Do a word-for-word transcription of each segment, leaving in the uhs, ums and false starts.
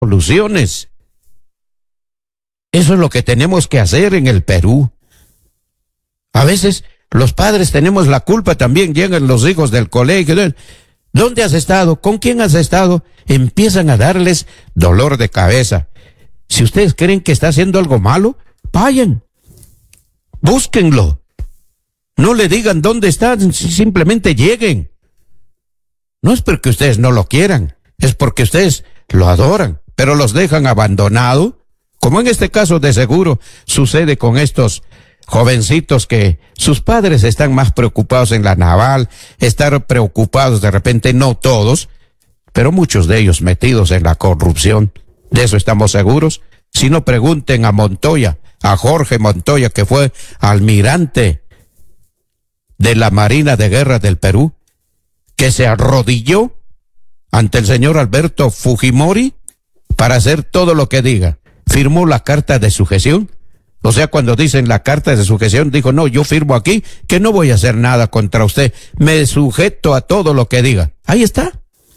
soluciones. Eso es lo que tenemos que hacer en el Perú. A veces los padres tenemos la culpa también, llegan los hijos del colegio. ¿Dónde has estado? ¿Con quién has estado? Empiezan a darles dolor de cabeza. Si ustedes creen que está haciendo algo malo, vayan, búsquenlo. No le digan dónde está, simplemente lleguen. No es porque ustedes no lo quieran, es porque ustedes lo adoran, pero los dejan abandonado, como en este caso de seguro sucede con estos jovencitos que sus padres están más preocupados en la naval, estar preocupados de repente, no todos, pero muchos de ellos metidos en la corrupción. De eso estamos seguros. Si no, pregunten a Montoya, a Jorge Montoya, que fue almirante de la Marina de Guerra del Perú, que se arrodilló ante el señor Alberto Fujimori para hacer todo lo que diga. Firmó la carta de sujeción. O sea, cuando dicen la carta de sujeción, dijo, no, yo firmo aquí que no voy a hacer nada contra usted. Me sujeto a todo lo que diga. Ahí está.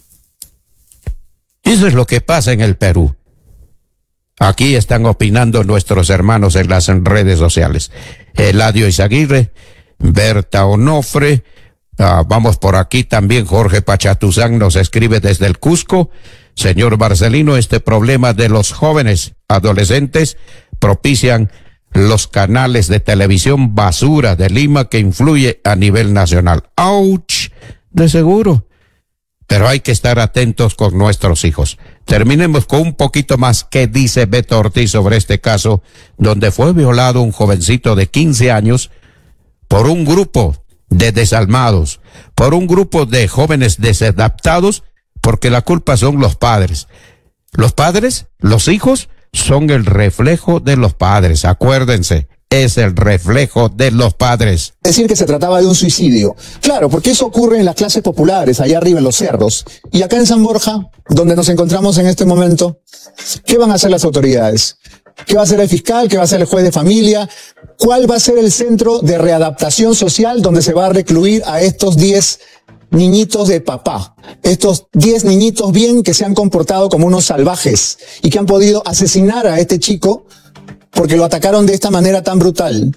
Eso es lo que pasa en el Perú. Aquí están opinando nuestros hermanos en las redes sociales. Eladio Izaguirre, Berta Onofre, uh, vamos por aquí también, Jorge Pachatuzán nos escribe desde el Cusco. Señor Marcelino, este problema de los jóvenes adolescentes propician los canales de televisión basura de Lima que influye a nivel nacional. ¡Auch! De seguro. Pero hay que estar atentos con nuestros hijos. Terminemos con un poquito más. ¿Qué dice Beto Ortiz sobre este caso donde fue violado un jovencito de quince años por un grupo de desalmados, por un grupo de jóvenes desadaptados, porque la culpa son los padres? Los padres, los hijos, son el reflejo de los padres, acuérdense. Es el reflejo de los padres. Decir que se trataba de un suicidio. Claro, porque eso ocurre en las clases populares, allá arriba en los cerros. Y acá en San Borja, donde nos encontramos en este momento, ¿qué van a hacer las autoridades? ¿Qué va a hacer el fiscal? ¿Qué va a hacer el juez de familia? ¿Cuál va a ser el centro de readaptación social donde se va a recluir a estos diez niñitos de papá? Estos diez niñitos bien que se han comportado como unos salvajes y que han podido asesinar a este chico porque lo atacaron de esta manera tan brutal.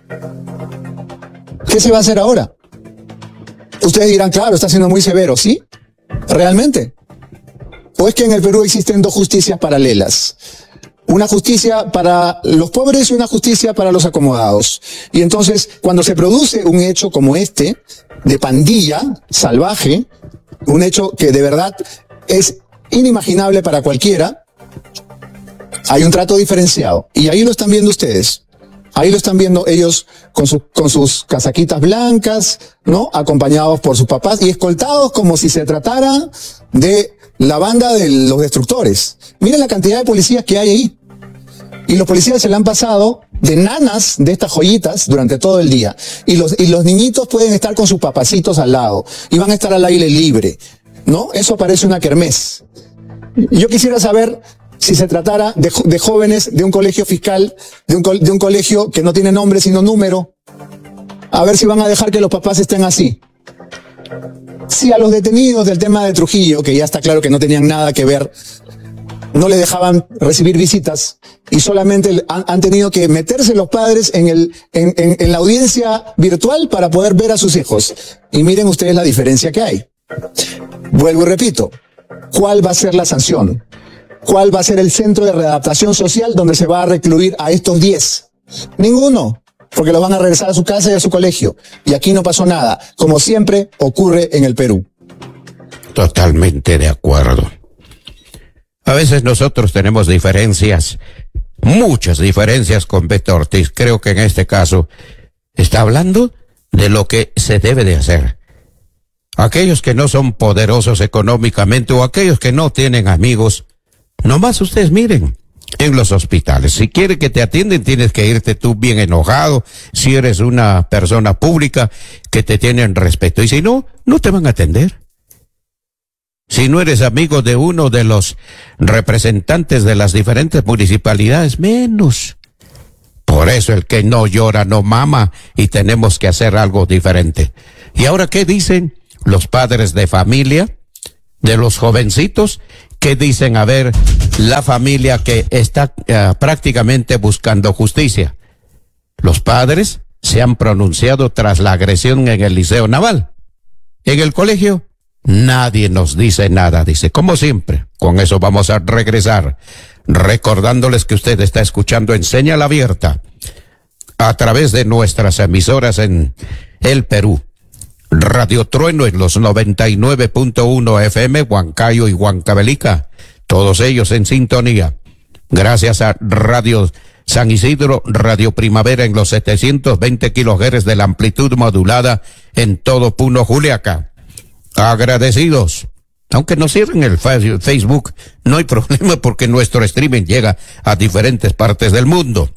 ¿Qué se va a hacer ahora? Ustedes dirán, claro, está siendo muy severo, ¿sí? ¿Realmente? ¿O es que en el Perú existen dos justicias paralelas? Una justicia para los pobres y una justicia para los acomodados. Y entonces, cuando se produce un hecho como este, de pandilla salvaje, un hecho que de verdad es inimaginable para cualquiera, hay un trato diferenciado. Y ahí lo están viendo ustedes. Ahí lo están viendo ellos con, su, con sus casaquitas blancas, ¿no? Acompañados por sus papás y escoltados como si se tratara de la banda de los destructores. Miren la cantidad de policías que hay ahí. Y los policías se la han pasado de nanas de estas joyitas durante todo el día. Y los, y los niñitos pueden estar con sus papacitos al lado. Y van a estar al aire libre, ¿no? Eso parece una kermés. Yo quisiera saber si se tratara de, de jóvenes de un colegio fiscal, de un, de un colegio que no tiene nombre sino número, a ver si van a dejar que los papás estén así. Si a los detenidos del tema de Trujillo, que ya está claro que no tenían nada que ver, no le dejaban recibir visitas y solamente han, han tenido que meterse los padres en, el, en, en, en la audiencia virtual para poder ver a sus hijos. Y miren ustedes la diferencia que hay. Vuelvo y repito, ¿cuál va a ser la sanción? ¿Cuál va a ser el centro de readaptación social donde se va a recluir a estos diez? Ninguno, porque los van a regresar a su casa y a su colegio. Y aquí no pasó nada, como siempre ocurre en el Perú. Totalmente de acuerdo. A veces nosotros tenemos diferencias, muchas diferencias con Beto Ortiz. Creo que en este caso está hablando de lo que se debe de hacer. Aquellos que no son poderosos económicamente o aquellos que no tienen amigos, nomás ustedes miren en los hospitales. Si quieren que te atienden, tienes que irte tú bien enojado. Si eres una persona pública, que te tienen respeto. Y si no, no te van a atender. Si no eres amigo de uno de los representantes de las diferentes municipalidades, menos. Por eso el que no llora no mama y tenemos que hacer algo diferente. ¿Y ahora qué dicen los padres de familia de los jovencitos ¿Qué dicen? A ver, la familia que está uh, prácticamente buscando justicia. Los padres se han pronunciado tras la agresión en el Liceo Naval. En el colegio, nadie nos dice nada, dice, como siempre. Con eso vamos a regresar, recordándoles que usted está escuchando en señal abierta a través de nuestras emisoras en el Perú. Radio Trueno en los noventa y nueve punto uno F M, Huancayo y Huancavelica, todos ellos en sintonía. Gracias a Radio San Isidro, Radio Primavera en los setecientos veinte kilohertz de la amplitud modulada en todo Puno, Juliaca. Agradecidos. Aunque nos cierren el Facebook, no hay problema porque nuestro streaming llega a diferentes partes del mundo.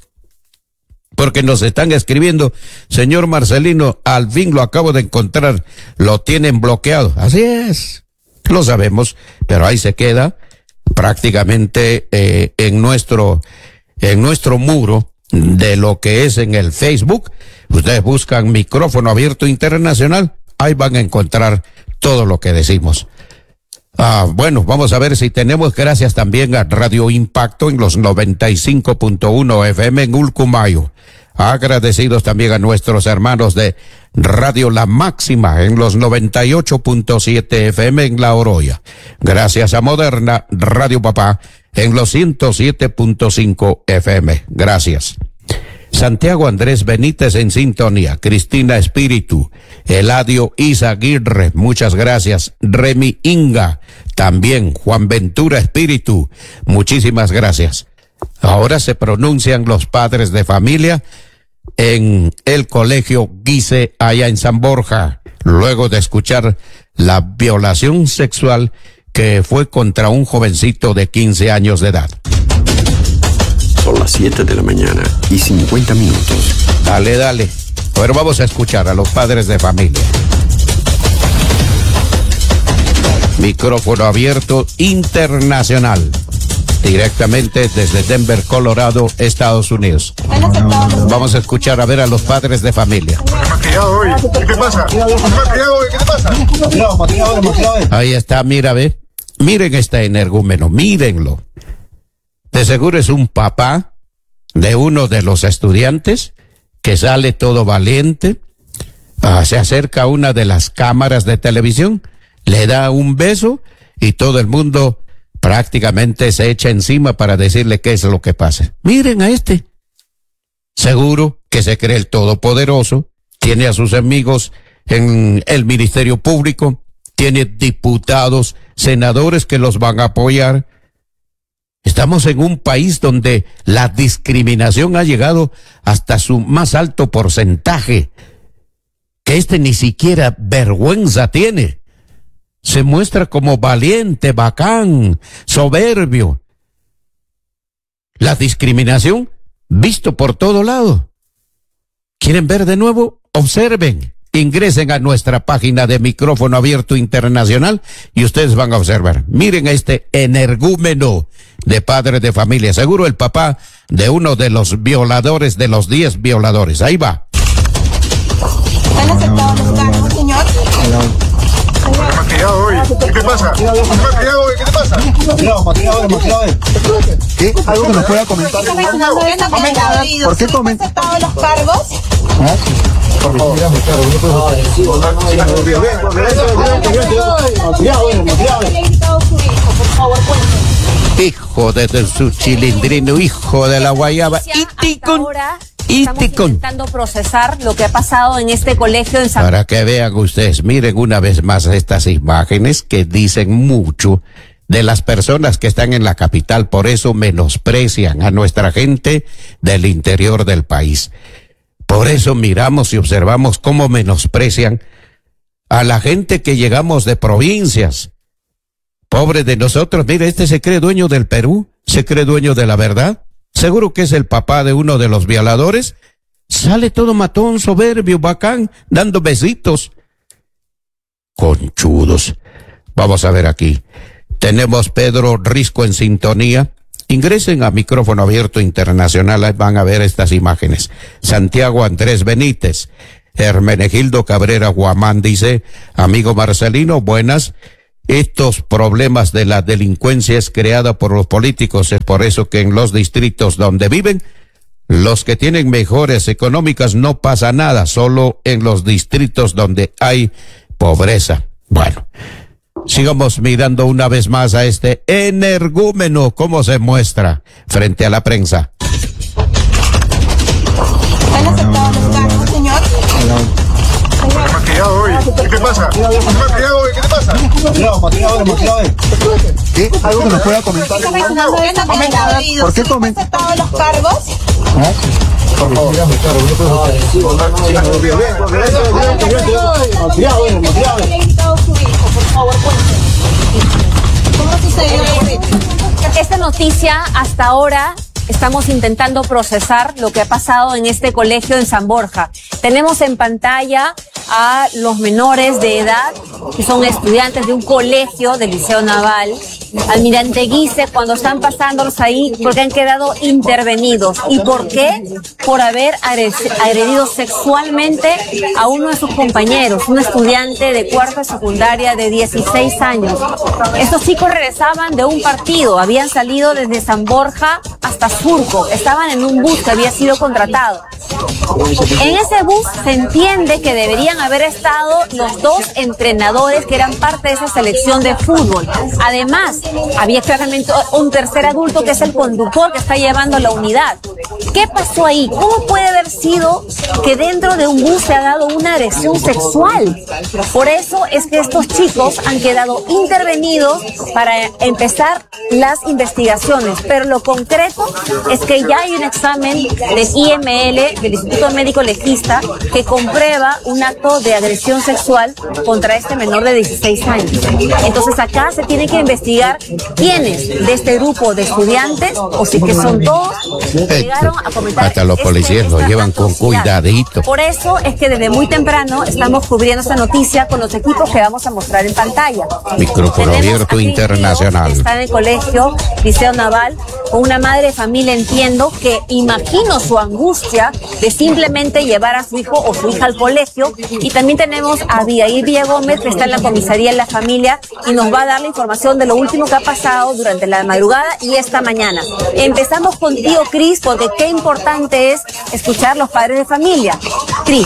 Porque nos están escribiendo, señor Marcelino, al fin lo acabo de encontrar, lo tienen bloqueado. Así es, lo sabemos, pero ahí se queda prácticamente eh, en nuestro, en nuestro muro de lo que es en el Facebook. Ustedes buscan Micrófono Abierto Internacional, ahí van a encontrar todo lo que decimos. Ah, bueno, vamos a ver si tenemos, gracias también a Radio Impacto en los noventa y cinco punto uno F M en Ulcumayo. Agradecidos también a nuestros hermanos de Radio La Máxima en los noventa y ocho punto siete F M en La Oroya. Gracias a Moderna Radio Papá en los ciento siete punto cinco F M. Gracias. Santiago Andrés Benítez en sintonía, Cristina Espíritu, Eladio Izaguirre, muchas gracias, Remy Inga, también Juan Ventura Espíritu, muchísimas gracias. Ahora se pronuncian los padres de familia en el colegio Guise allá en San Borja, luego de escuchar la violación sexual que fue contra un jovencito de quince años de edad. Son las siete de la mañana y cincuenta minutos. Dale, dale. Pero vamos a escuchar a los padres de familia. Micrófono Abierto Internacional. Directamente desde Denver, Colorado, Estados Unidos. Vamos a escuchar a ver a los padres de familia. ¿Qué pasa? ¿Qué te pasa? Ahí está, mira, ve. Miren este energúmeno, mírenlo. De seguro es un papá de uno de los estudiantes que sale todo valiente, uh, se acerca a una de las cámaras de televisión, le da un beso y todo el mundo prácticamente se echa encima para decirle qué es lo que pasa. Miren a este. Seguro que se cree el todopoderoso, tiene a sus amigos en el Ministerio Público, tiene diputados, senadores que los van a apoyar. Estamos en un país donde la discriminación ha llegado hasta su más alto porcentaje, que este ni siquiera vergüenza tiene. Se muestra como valiente, bacán, soberbio. La discriminación visto por todo lado. ¿Quieren ver de nuevo? Observen. Ingresen a nuestra página de Micrófono Abierto Internacional y ustedes van a observar. Miren a este energúmeno de padre de familia. Seguro el papá de uno de los violadores, de los diez violadores. Ahí va. ¿Están aceptados los cargos, señor? Maquillado hoy. ¿Qué pasa? Maquillado hoy. ¿Qué te pasa? Maquillado, maquillado, maquillado. ¿Qué? ¿Algo que nos pueda comentar? ¿Por qué comenta? ¿Aceptado los cargos? Por favor. Hijo de, de su chilindrino, hijo de la guayaba. Iticón. Estamos intentando procesar lo que ha pasado en este colegio en San... Para que vean ustedes, miren una vez más estas imágenes que dicen mucho de las personas que están en la capital, por eso menosprecian a nuestra gente del interior del país. Por eso miramos y observamos cómo menosprecian a la gente que llegamos de provincias. Pobre de nosotros, mire, este se cree dueño del Perú, se cree dueño de la verdad. Seguro que es el papá de uno de los violadores. Sale todo matón, soberbio, bacán, dando besitos. Conchudos. Vamos a ver aquí. Tenemos Pedro Risco en sintonía. Ingresen a Micrófono Abierto Internacional, ahí van a ver estas imágenes. Santiago Andrés Benítez. Hermenegildo Cabrera Guamán dice, amigo Marcelino, buenas. estos problemas de la delincuencia es creada por los políticos. Es por eso que en los distritos donde viven, los que tienen mejores económicas no pasa nada, solo en los distritos donde hay pobreza. Bueno, sigamos mirando una vez más a este energúmeno, cómo se muestra frente a la prensa. ¿Han aceptado los cargos, señor? Maquillado hoy. ¿Qué pasa? Maquillado hoy. ¿Qué te pasa? Maquillado, maquillado, maquillado. ¿Qué? ¿Algo que nos pueda comentar? ¿Por qué han aceptado los cargos? Por favor. ¿Cómo sucedió eso? Esta noticia hasta ahora estamos intentando procesar lo que ha pasado en este colegio en San Borja. Tenemos en pantalla a los menores de edad que son estudiantes de un colegio del Liceo Naval, Almirante Guise, cuando están pasándolos ahí porque han quedado intervenidos. ¿Y por qué? Por haber agredido sexualmente a uno de sus compañeros, un estudiante de cuarta secundaria de dieciséis años. Estos chicos regresaban de un partido, habían salido desde San Borja hasta Surco, estaban en un bus que había sido contratado. En ese bus se entiende que deberían haber estado los dos entrenadores que eran parte de esa selección de fútbol. Además, había claramente un tercer adulto que es el conductor que está llevando la unidad. ¿Qué pasó ahí? ¿Cómo puede haber sido que dentro de un bus se ha dado una agresión sexual? Por eso es que estos chicos han quedado intervenidos para empezar las investigaciones. Pero lo concreto es que ya hay un examen del I M L, del Instituto Médico Legista, que comprueba un acto de agresión sexual contra este menor de dieciséis años. Entonces acá se tiene que investigar quiénes de este grupo de estudiantes, o si que son todos, llegaron a comentar. Hasta los policías lo llevan con cuidadito. Por eso es que desde muy temprano estamos cubriendo esta noticia con los equipos que vamos a mostrar en pantalla. Micrófono abierto internacional. Está en el colegio Liceo Naval con una madre de familia. Entiendo que imagino su angustia de simplemente llevar a su hijo o su hija al colegio. Y también tenemos a Abigail Villa Gómez, que está en la comisaría de la familia y nos va a dar la información de lo último que ha pasado durante la madrugada y esta mañana. Empezamos contigo, Cris, porque qué importante es escuchar los padres de familia. Cris.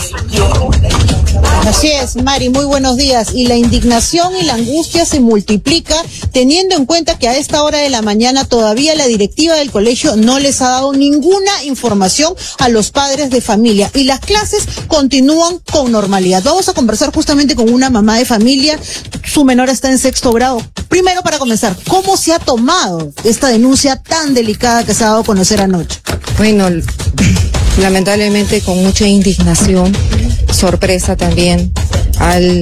Así es, Mari, muy buenos días. Y la indignación y la angustia se multiplica teniendo en cuenta que a esta hora de la mañana todavía la directiva del colegio no les ha dado ninguna información a los padres de familia y las clases continúan con normalidad. Vamos a conversar justamente con una mamá de familia. Su menor está en sexto grado. Primero, para comenzar, ¿cómo se ha tomado esta denuncia tan delicada que se ha dado a conocer anoche? Bueno, lamentablemente con mucha indignación, sorpresa también al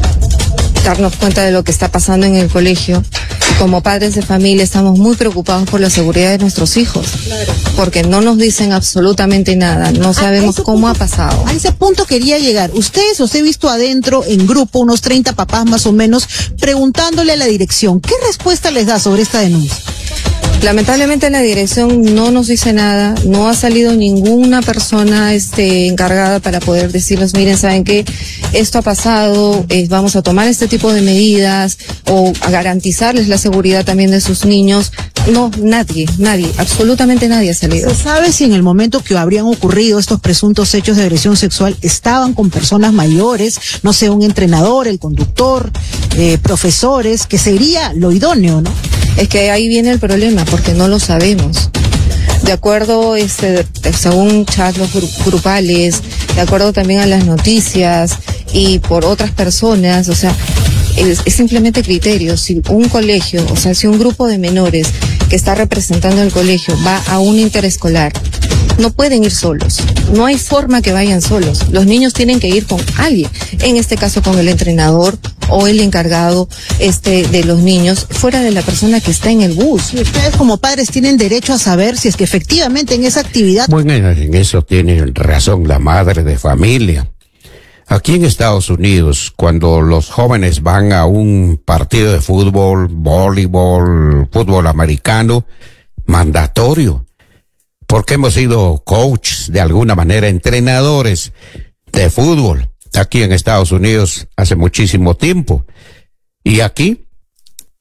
darnos cuenta de lo que está pasando en el colegio. Como padres de familia estamos muy preocupados por la seguridad de nuestros hijos, porque no nos dicen absolutamente nada, no sabemos cómo ha pasado. A ese punto quería llegar. Ustedes os he visto adentro en grupo, unos treinta papás más o menos, preguntándole a la dirección. ¿Qué respuesta les da sobre esta denuncia? Lamentablemente la dirección no nos dice nada, no ha salido ninguna persona este, encargada para poder decirnos, miren, ¿saben qué? Esto ha pasado, eh, vamos a tomar este tipo de medidas o a garantizarles la seguridad también de sus niños. No, nadie, nadie, absolutamente nadie ha salido. ¿Se sabe si en el momento que habrían ocurrido estos presuntos hechos de agresión sexual estaban con personas mayores, no sé, un entrenador, el conductor, eh, profesores, que sería lo idóneo, ¿no? Es que ahí viene el problema, porque no lo sabemos. De acuerdo, este, según chats grupales, de acuerdo también a las noticias y por otras personas, o sea, es, es simplemente criterio. Si un colegio, o sea, si un grupo de menores que está representando el colegio va a un interescolar, no pueden ir solos, no hay forma que vayan solos. Los niños tienen que ir con alguien, en este caso con el entrenador o el encargado este de los niños, fuera de la persona que está en el bus. Y ustedes como padres tienen derecho a saber si es que efectivamente en esa actividad... Bueno, en eso tiene razón la madre de familia. Aquí en Estados Unidos, cuando los jóvenes van a un partido de fútbol, voleibol, fútbol americano, mandatorio, porque hemos sido coaches, de alguna manera, entrenadores de fútbol, aquí en Estados Unidos hace muchísimo tiempo. Y aquí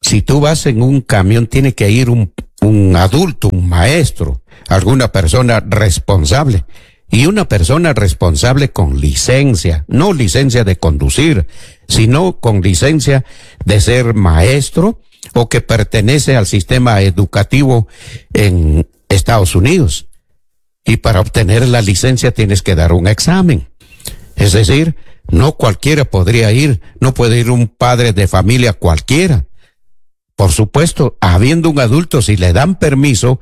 si tú vas en un camión, tiene que ir un, un adulto, un maestro, alguna persona responsable. Y una persona responsable con licencia, no licencia de conducir, sino con licencia de ser maestro o que pertenece al sistema educativo en Estados Unidos. Y para obtener la licencia tienes que dar un examen. Es decir, no cualquiera podría ir, no puede ir un padre de familia cualquiera. Por supuesto, habiendo un adulto, si le dan permiso,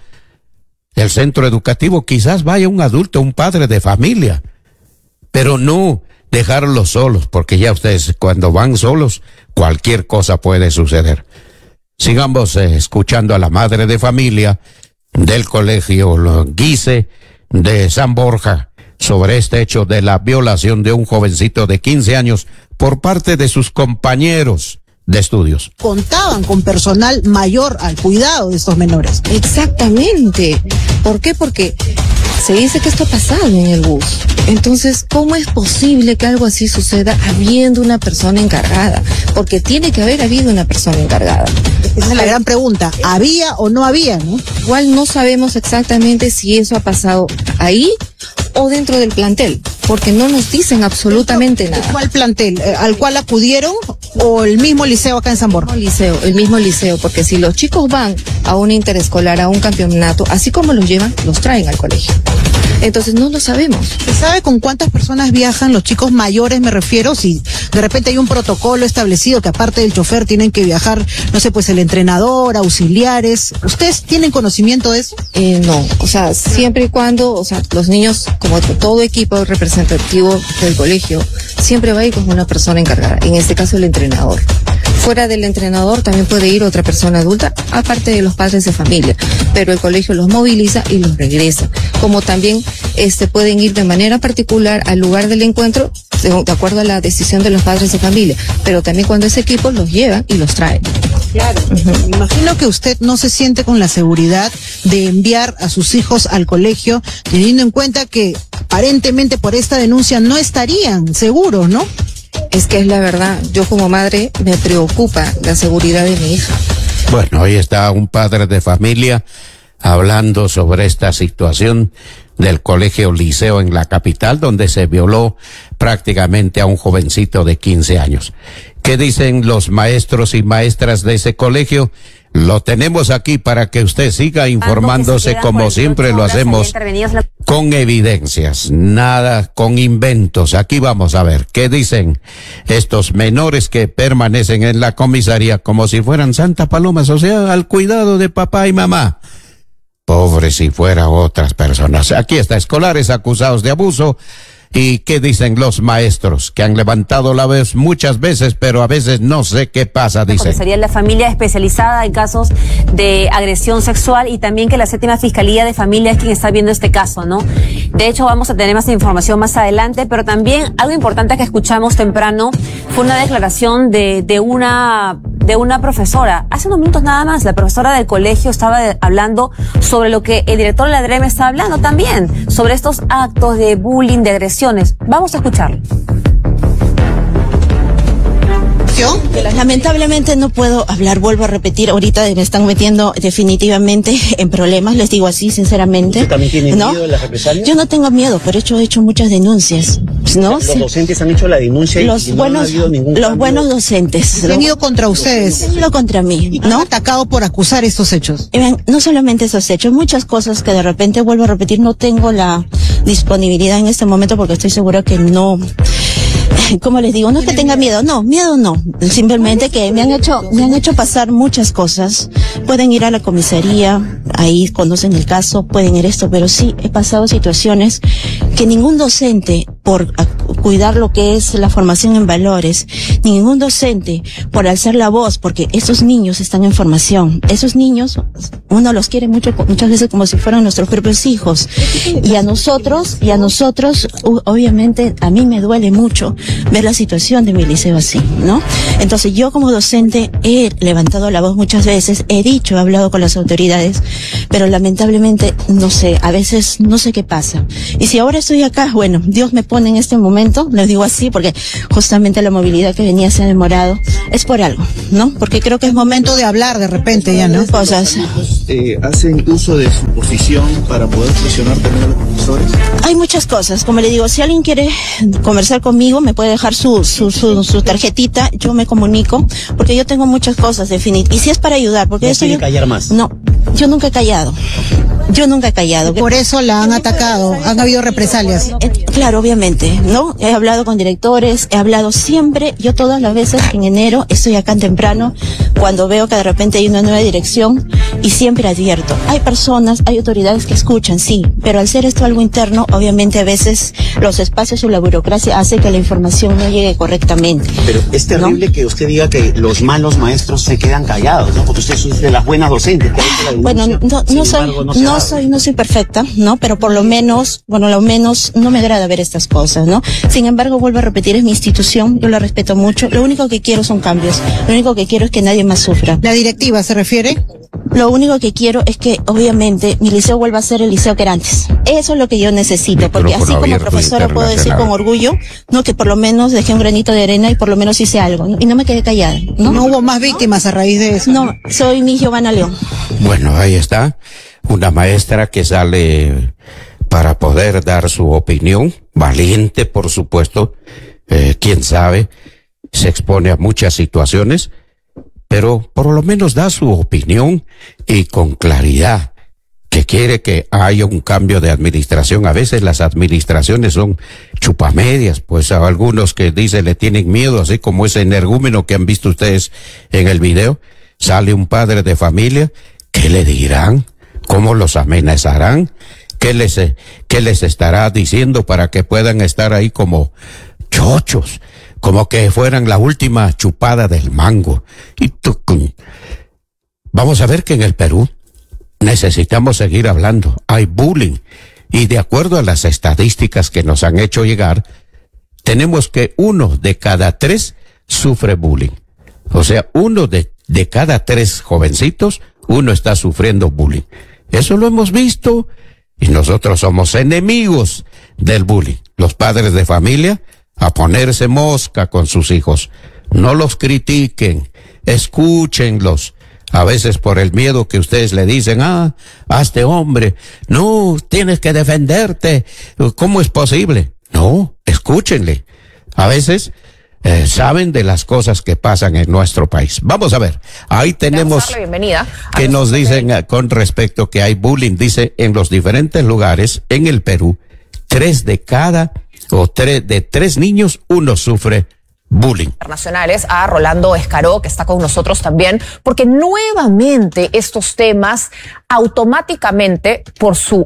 el centro educativo quizás vaya un adulto, un padre de familia, pero no dejarlos solos, porque ya ustedes cuando van solos, cualquier cosa puede suceder. Sigamos eh, escuchando a la madre de familia del colegio Guise de San Borja sobre este hecho de la violación de un jovencito de quince años por parte de sus compañeros de estudios. Contaban con personal mayor al cuidado de estos menores. Exactamente. ¿Por qué? Porque se dice que esto ha pasado en el bus. Entonces, ¿cómo es posible que algo así suceda habiendo una persona encargada? Porque tiene que haber habido una persona encargada. Esa es la gran pregunta. ¿Había o no había, no? Igual no sabemos exactamente si eso ha pasado ahí o dentro del plantel, porque no nos dicen absolutamente nada. ¿Cuál plantel? ¿Al cual acudieron o el mismo liceo acá en San Borja? El liceo, el mismo liceo, porque si los chicos van a un interescolar, a un campeonato, así como los llevan, los traen al colegio. Entonces no lo sabemos. ¿Se sabe con cuántas personas viajan los chicos mayores, me refiero? Si de repente hay un protocolo establecido que aparte del chofer tienen que viajar, no sé, pues el entrenador, auxiliares. ¿Ustedes tienen conocimiento de eso? Eh, no, o sea, siempre y cuando, o sea, los niños, como todo equipo representativo del colegio, siempre va a ir con una persona encargada, en este caso el entrenador. Fuera del entrenador también puede ir otra persona adulta, aparte de los padres de familia, pero el colegio los moviliza y los regresa. Como también este, pueden ir de manera particular al lugar del encuentro, de acuerdo a la decisión de los padres de familia, pero también cuando ese equipo los lleva y los trae. Claro. Uh-huh. Me imagino que usted no se siente con la seguridad de enviar a sus hijos al colegio, teniendo en cuenta que aparentemente por esta denuncia no estarían seguros, ¿no? Es que es la verdad, yo como madre me preocupa la seguridad de mi hija. Bueno, hoy está un padre de familia hablando sobre esta situación del colegio Liceo en la capital, donde se violó prácticamente a un jovencito de quince años. ¿Qué dicen los maestros y maestras de ese colegio? Lo tenemos aquí para que usted siga informándose como siempre lo hacemos, con evidencias, nada con inventos. Aquí vamos a ver qué dicen estos menores que permanecen en la comisaría como si fueran Santa Palomas, o sea, al cuidado de papá y mamá. Pobre si fuera otras personas. Aquí está, escolares acusados de abuso. ¿Y qué dicen los maestros? Que han levantado la voz muchas veces, pero a veces no sé qué pasa, dicen. Sería la familia especializada en casos de agresión sexual y también que la séptima Fiscalía de Familia es quien está viendo este caso, ¿no? De hecho, vamos a tener más información más adelante, pero también algo importante que escuchamos temprano fue una declaración de, de una, de una profesora. Hace unos minutos nada más, la profesora del colegio estaba de, hablando sobre lo que el director de la D R E M está hablando también, sobre estos actos de bullying, de agresión. Vamos a escucharlo. Lamentablemente no puedo hablar, vuelvo a repetir, ahorita me están metiendo definitivamente en problemas, les digo así sinceramente. ¿Usted también tiene ¿no? miedo de las represalias? Yo no tengo miedo, pero hecho, he hecho muchas denuncias, ¿no? Los docentes han hecho la denuncia los y no buenos, ha habido ningún Los cambio. buenos docentes. Se han ido contra ustedes. Se han ido contra mí, ¿no? ¿no? Atacado por acusar estos hechos. Y ven, no solamente esos hechos, muchas cosas que de repente, vuelvo a repetir, no tengo la disponibilidad en este momento porque estoy segura que no... Como les digo, no es que tenga miedo, no, miedo no, simplemente que me han hecho, me han hecho pasar muchas cosas. Pueden ir a la comisaría, ahí conocen el caso, pueden ir esto, pero sí he pasado situaciones que ningún docente, por cuidar lo que es la formación en valores, ningún docente, por alzar la voz, porque esos niños están en formación, esos niños, uno los quiere mucho, muchas veces como si fueran nuestros propios hijos, y a nosotros, y a nosotros, obviamente, a mí me duele mucho ver la situación de mi liceo así, ¿no? Entonces yo como docente he levantado la voz muchas veces, he dicho, he hablado con las autoridades, pero lamentablemente, no sé, a veces no sé qué pasa. Y si ahora estoy acá, bueno, Dios me pone en este momento siento, les digo así, porque justamente la movilidad que venía se ha demorado, es por algo, ¿no? Porque creo que es momento de hablar de repente ya, ¿no? Cosas. Eh, ¿Hacen uso de su posición para poder presionar también a los profesores? Hay muchas cosas, como le digo, si alguien quiere conversar conmigo, me puede dejar su, su, su, su tarjetita, yo me comunico, porque yo tengo muchas cosas definidas, y si es para ayudar, porque ¿No eso quiere yo... callar más? No, yo nunca he callado. Yo nunca he callado. Por eso la han atacado, han habido represalias. Eh, claro, obviamente, ¿no? He hablado con directores, he hablado siempre, yo todas las veces en enero estoy acá en temprano, cuando veo que de repente hay una nueva dirección, y siempre advierto. Hay personas, hay autoridades que escuchan, sí, pero al ser esto algo interno, obviamente a veces los espacios o la burocracia hace que la información no llegue correctamente. Pero es terrible, ¿no?, que usted diga que los malos maestros se quedan callados, ¿no? Porque usted es de las buenas docentes. Que ha hecho la bueno, no, no soy, embargo, no, no soy, no soy perfecta, ¿no? Pero por lo menos, bueno, lo menos no me agrada ver estas cosas, ¿no? Sin embargo, vuelvo a repetir, es mi institución, yo la respeto mucho. Lo único que quiero son cambios. Lo único que quiero es que nadie más sufra. ¿La directiva se refiere? Lo único que quiero es que, obviamente, mi liceo vuelva a ser el liceo que era antes. Eso es lo que yo necesito, porque así como profesora puedo decir con orgullo, ¿no?, que por lo menos dejé un granito de arena y por lo menos hice algo, ¿no? Y no me quedé callada, ¿no? No hubo más víctimas a raíz de eso. No, soy mi Giovanna León. Bueno, ahí está, una maestra que sale para poder dar su opinión, valiente, por supuesto, eh, quién sabe, se expone a muchas situaciones, pero por lo menos da su opinión y con claridad, que quiere que haya un cambio de administración. A veces las administraciones son chupamedias, pues a algunos que dicen le tienen miedo, así como ese energúmeno que han visto ustedes en el video. Sale un padre de familia, ¿qué le dirán? ¿Cómo los amenazarán? ¿Qué les, qué les estará diciendo para que puedan estar ahí como chochos? Como que fueran la última chupada del mango. Y tucum. Vamos a ver que en el Perú necesitamos seguir hablando. Hay bullying. Y de acuerdo a las estadísticas que nos han hecho llegar, tenemos que uno de cada tres sufre bullying. O sea, uno de, de cada tres jovencitos, uno está sufriendo bullying. Eso lo hemos visto y nosotros somos enemigos del bullying. Los padres de familia, a ponerse mosca con sus hijos. No los critiquen, escúchenlos. A veces por el miedo que ustedes le dicen, ah, hazte hombre, no, tienes que defenderte, ¿cómo es posible? No, escúchenle. A veces eh, saben de las cosas que pasan en nuestro país. Vamos a ver, ahí tenemos que nos dicen uh, con respecto que hay bullying, dice en los diferentes lugares en el Perú, tres de cada o tres de tres niños, uno sufre bullying. Internacionales a Rolando Escaró, que está con nosotros también, porque nuevamente estos temas automáticamente, por su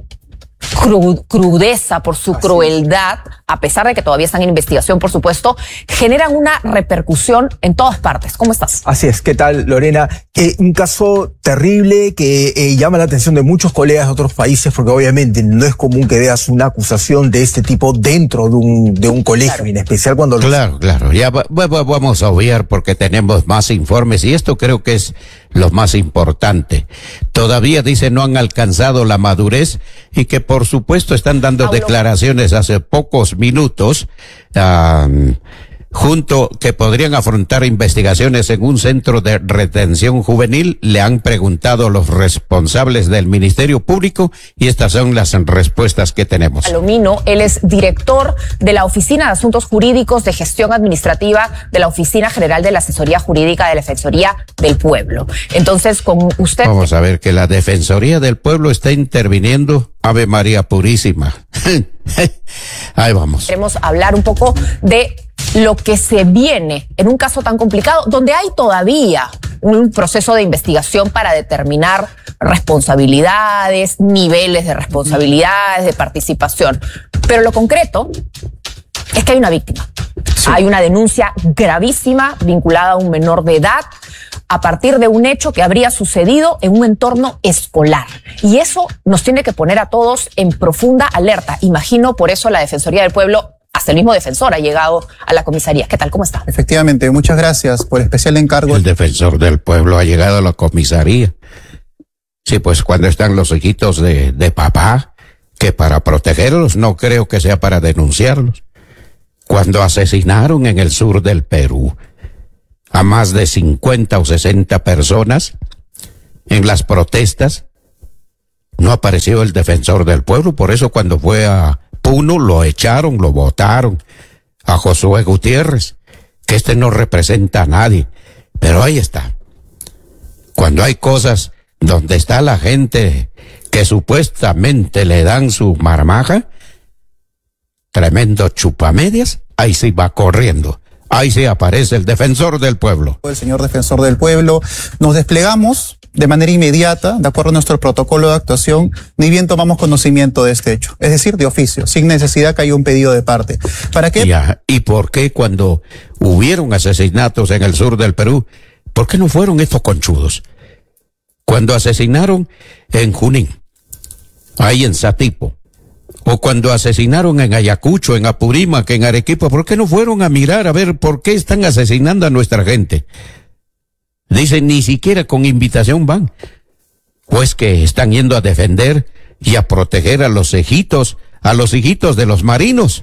cru crudeza, por su crueldad, a pesar de que todavía están en investigación, por supuesto, generan una repercusión en todas partes. ¿Cómo estás? Así es. ¿Qué tal, Lorena? Que un caso terrible que eh, llama la atención de muchos colegas de otros países, porque obviamente no es común que veas una acusación de este tipo dentro de un, de un colegio, claro. En especial cuando... Claro, los... claro. Ya va, va, vamos a obviar porque tenemos más informes y esto creo que es lo más importante. Todavía, dice, no han alcanzado la madurez y que por supuesto están dando Paulo. declaraciones hace pocos minutos, um, junto que podrían afrontar investigaciones en un centro de retención juvenil. Le han preguntado los responsables del Ministerio Público y estas son las respuestas que tenemos. Palomino, él es director de la Oficina de Asuntos Jurídicos de Gestión Administrativa de la Oficina General de la Asesoría Jurídica de la Defensoría del Pueblo. Entonces, con usted... Vamos a ver que la Defensoría del Pueblo está interviniendo. Ave María Purísima. Ahí vamos. Queremos hablar un poco de lo que se viene en un caso tan complicado, donde hay todavía un proceso de investigación para determinar responsabilidades, niveles de responsabilidades, de participación. Pero lo concreto es que hay una víctima. Sí. Hay una denuncia gravísima vinculada a un menor de edad a partir de un hecho que habría sucedido en un entorno escolar. Y eso nos tiene que poner a todos en profunda alerta. Imagino por eso la Defensoría del Pueblo, hasta el mismo defensor ha llegado a la comisaría. ¿Qué tal? ¿Cómo está? Efectivamente, muchas gracias por especial encargo. El defensor del pueblo ha llegado a la comisaría. Sí, pues cuando están los hijitos de, de papá, que para protegerlos no creo que sea para denunciarlos. cuando asesinaron en el sur del Perú a más de cincuenta o sesenta personas en las protestas, no apareció el defensor del pueblo. Por eso cuando fue a Puno lo echaron, lo votaron a Josué Gutiérrez, que este no representa a nadie. Pero ahí está. Cuando hay cosas donde está la gente que supuestamente le dan su marmaja, tremendo chupamedias, ahí sí va corriendo. Ahí sí aparece el defensor del pueblo. El señor defensor del pueblo, nos desplegamos de manera inmediata, de acuerdo a nuestro protocolo de actuación, ni bien tomamos conocimiento de este hecho, es decir, de oficio, sin necesidad que haya un pedido de parte. ¿Para qué? Ya, ¿y por qué cuando hubieron asesinatos en el sur del Perú, por qué no fueron estos conchudos? Cuando asesinaron en Junín, ahí en Satipo, o cuando asesinaron en Ayacucho, en Apurímac, en Arequipa, ¿por qué no fueron a mirar a ver por qué están asesinando a nuestra gente? Dicen, ni siquiera con invitación van. Pues que están yendo a defender y a proteger a los hijitos, a los hijitos de los marinos.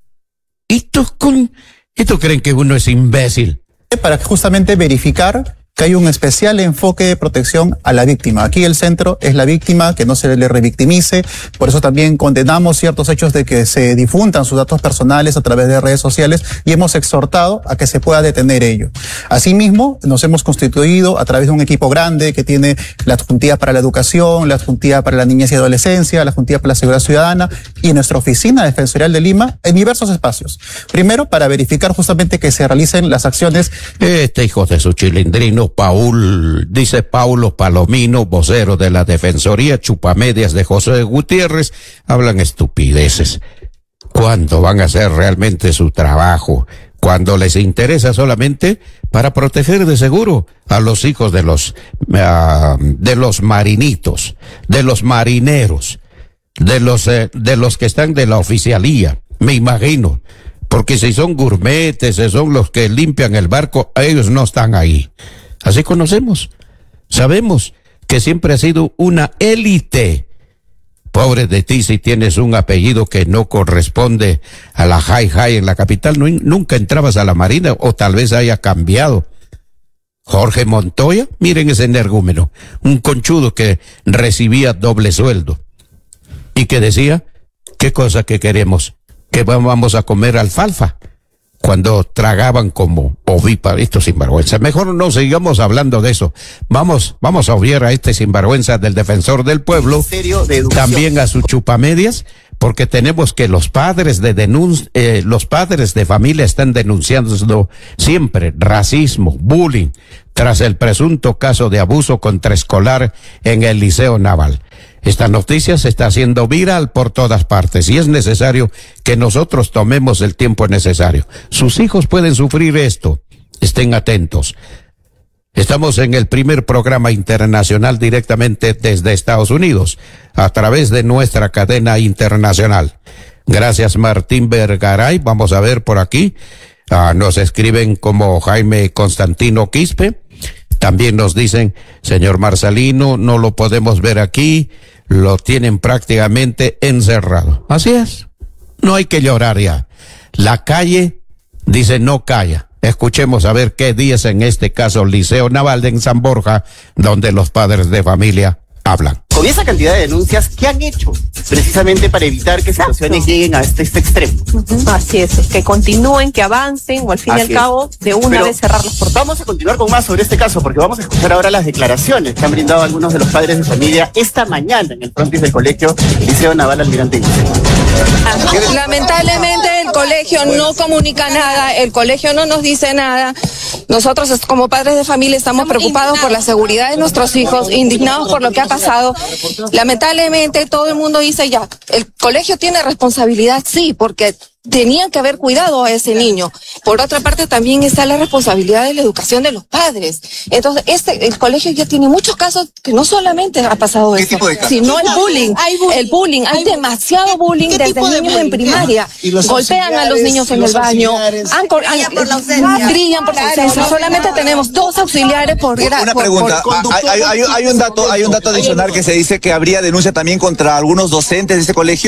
¿Y estos con, estos creen que uno es imbécil? Para justamente verificar que hay un especial enfoque de protección a la víctima. Aquí el centro es la víctima, que no se le revictimice. Por eso también condenamos ciertos hechos de que se difundan sus datos personales a través de redes sociales y hemos exhortado a que se pueda detener ello. Asimismo, nos hemos constituido a través de un equipo grande que tiene la adjuntía para la educación, la adjuntía para la niñez y adolescencia, la adjuntía para la seguridad ciudadana y nuestra oficina defensorial de Lima en diversos espacios. Primero, para verificar justamente que se realicen las acciones. Este hijo de su chilindrino Paul, dice Paulo Palomino, vocero de la Defensoría Chupamedias de José Gutiérrez, hablan estupideces. ¿Cuándo van a hacer realmente su trabajo? Cuando les interesa solamente para proteger de seguro a los hijos de los, uh, de los marinitos, de los marineros, de los, eh, de los que están de la oficialía, me imagino. Porque si son gourmetes, si son los que limpian el barco, ellos no están ahí. Así conocemos, sabemos que siempre ha sido una élite. Pobre de ti si tienes un apellido que no corresponde a la High High en la capital, no, nunca entrabas a la Marina o tal vez haya cambiado. Jorge Montoya, miren ese energúmeno, un conchudo que recibía doble sueldo y que decía, ¿qué cosa que queremos? Que vamos a comer alfalfa. Cuando tragaban como ovíparos, estos sinvergüenza. Mejor no sigamos hablando de eso. Vamos, vamos a obviar a este sinvergüenza del defensor del pueblo, también a su chupamedias, porque tenemos que los padres de denun eh, los padres de familia están denunciando siempre racismo, bullying, tras el presunto caso de abuso contra escolar en el Liceo Naval. Esta noticia se está haciendo viral por todas partes y es necesario que nosotros tomemos el tiempo necesario. Sus hijos pueden sufrir esto. Estén atentos. Estamos en el primer programa internacional directamente desde Estados Unidos, a través de nuestra cadena internacional. Gracias, Martín Vergaray. Vamos a ver por aquí. Ah, nos escriben como Jaime Constantino Quispe. También nos dicen, señor Marcelino, no lo podemos ver aquí, lo tienen prácticamente encerrado. Así es, no hay que llorar ya. La calle dice no calla. Escuchemos a ver qué dice en este caso Liceo Naval de en San Borja, donde los padres de familia hablan. Con esa cantidad de denuncias, ¿qué han hecho precisamente para evitar que situaciones lleguen a este, este extremo? Uh-huh. Así es, que continúen, que avancen o al fin Así y al es. cabo de una Pero vez cerrar los portales. Vamos a continuar con más sobre este caso porque vamos a escuchar ahora las declaraciones que han brindado algunos de los padres de familia esta mañana en el frontis del colegio Liceo Naval Almirante Guillermo. Lamentablemente el colegio no comunica nada, el colegio no nos dice nada. Nosotros como padres de familia estamos preocupados por la seguridad de nuestros hijos, indignados por lo que ha pasado. Lamentablemente todo el mundo dice ya, el colegio tiene responsabilidad, sí, porque tenían que haber cuidado a ese niño. Por otra parte, también está la responsabilidad de la educación de los padres. Entonces, este, el colegio ya tiene muchos casos que no solamente ha pasado eso, sino el bullying. bullying. El bullying, hay demasiado bullying desde niños de bullying? en primaria. Golpean a los niños en el baño, han, brillan por la ausencia. Brillan por la ausencia. Solamente tenemos dos auxiliares por grado. Una pregunta, por, por hay, hay, hay, un dato, hay un dato adicional que se dice que habría denuncia también contra algunos docentes de ese colegio.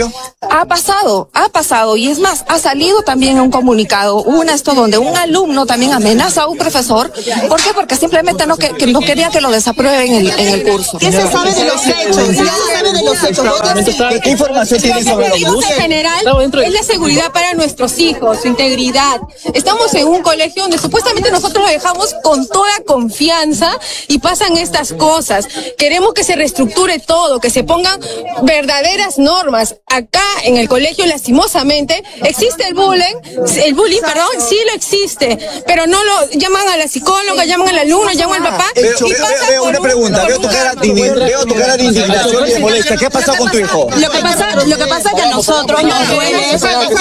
ha pasado, ha pasado, y es más, ha salido también un comunicado, un esto donde un alumno también amenaza a un profesor. ¿Por qué? Porque simplemente no, que, que no quería que lo desaprueben en el, en el curso. ¿Qué se sabe de los hechos? ¿Qué se sabe de los hechos? ¿Qué información tiene sobre los buses? En general, es la seguridad para nuestros hijos, su integridad. Estamos en un colegio donde supuestamente nosotros lo dejamos con toda confianza y pasan estas cosas. Queremos que se reestructure todo, que se pongan verdaderas normas. Acá en el colegio, lastimosamente, existe el bullying, el bullying, perdón, sí lo existe, pero no lo llaman a la psicóloga, llaman al alumno, llaman al papá. Veo, veo, veo una pregunta, veo tu cara de veo tu cara de indignación y de molestia. ¿Qué ha pasado con tu hijo? Lo que pasa, lo que pasa es que a nosotros nos duele.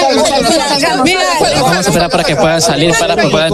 Vamos a esperar para que puedan salir, para que puedan...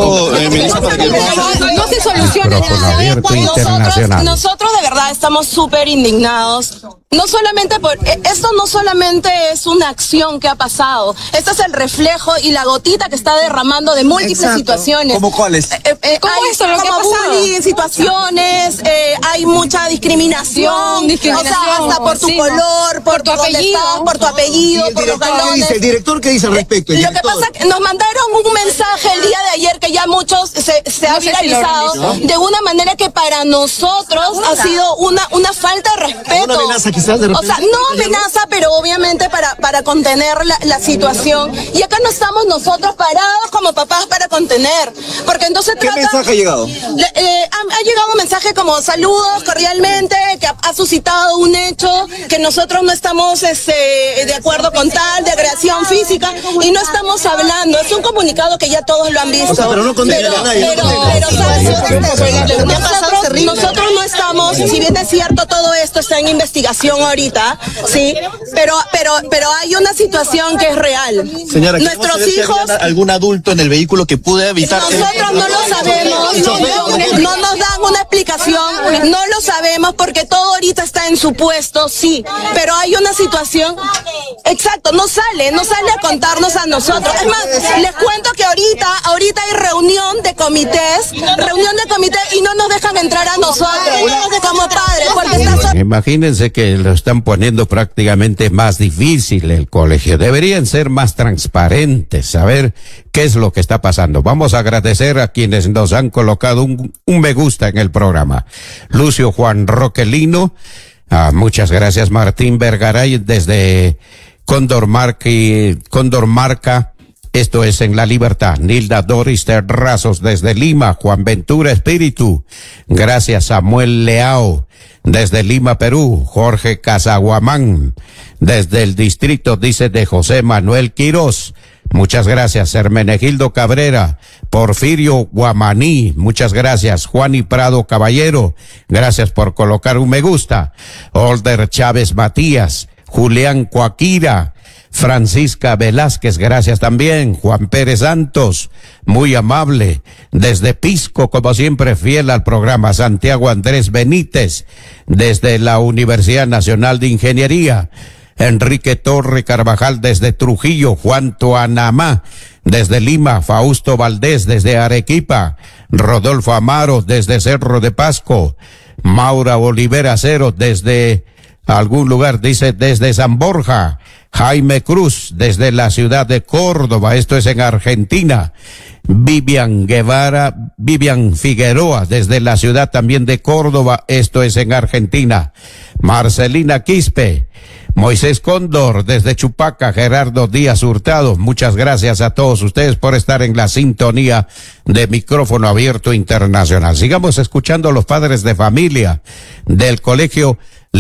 No se soluciona nada. Nosotros, nosotros de verdad estamos súper indignados. No solamente por, esto no solamente es una acción que ha pasado, esto es el reflejo y la gotita que está derramando de múltiples Exacto. situaciones. ¿Cómo cuáles? Eh, eh, ¿Cómo hay, esto, lo que ha como pasado? bullying, situaciones, eh, hay mucha discriminación, discriminación, o sea, hasta por tu sí, color, por, por tu por apellido, estás, por tu apellido, por los galones. Dice, ¿el director qué dice al respecto? Lo que pasa es que nos mandaron un mensaje el día de ayer que ya muchos se, se ha No sé viralizado si lo han de una manera que para nosotros ha sido una, una falta de respeto. ¿Una amenaza quizás de repente? O sea, no amenaza, pero obviamente para, para contener la, la situación. Y acá no estamos nosotros parados como papás para contener. Porque entonces ¿Qué trata, mensaje ha llegado? Le, eh, ha, ha llegado un mensaje como saludos cordialmente, que ha, ha suscitado un hecho, que nosotros no estamos este, de acuerdo con tal, de agresión física, y no estamos hablando. Es un comunicado que ya todos lo han visto. O sea, pero no condena a nadie. Pero, pero, ¿sabes? Nosotros, nosotros no estamos, si bien es cierto, todo esto está en investigación ahorita, sí, pero, pero, pero hay una situación que es real. Señora, nuestros hijos, si algún adulto en el vehículo que pudo evitar. Nosotros no lo sabemos, no, no, no nos dan una explicación, no lo sabemos porque todo ahorita está en su puesto, sí, pero hay una situación, exacto, no sale, no sale a contarnos a nosotros. Es más, les cuento que ahorita, ahorita hay reunión de comités, reunión de comités y no nos dejan entrar a nosotros como padres, porque está... Imagínense que lo están poniendo prácticamente más difícil el colegio. Deberían ser más transparentes, saber qué es lo que está pasando. Vamos a agradecer a quienes nos han colocado un, un me gusta en el programa. Lucio Juan Roquelino, ah, muchas gracias. Martín Vergaray desde Condormarca, Condormarca. Esto es en La Libertad. Nilda Doris Terrazos desde Lima. Juan Ventura Espíritu. Gracias. Samuel Leao desde Lima, Perú. Jorge Casaguamán desde el distrito, dice, de José Manuel Quirós. Muchas gracias. Hermenegildo Cabrera. Porfirio Guamaní. Muchas gracias. Juan y Prado Caballero. Gracias por colocar un me gusta. Older Chávez Matías. Julián Coaquira. Francisca Velázquez, gracias también. Juan Pérez Santos, muy amable. Desde Pisco, como siempre, fiel al programa. Santiago Andrés Benítez, desde la Universidad Nacional de Ingeniería. Enrique Torre Carvajal, desde Trujillo. Juan Tuanamá, desde Lima. Fausto Valdés, desde Arequipa. Rodolfo Amaro, desde Cerro de Pasco. Maura Olivera Cero, desde algún lugar, dice, desde San Borja. Jaime Cruz, desde la ciudad de Córdoba, esto es en Argentina. Vivian Guevara, Vivian Figueroa, desde la ciudad también de Córdoba, esto es en Argentina. Marcelina Quispe, Moisés Cóndor, desde Chupaca, Gerardo Díaz Hurtado, muchas gracias a todos ustedes por estar en la sintonía de Micrófono Abierto Internacional. Sigamos escuchando a los padres de familia del Colegio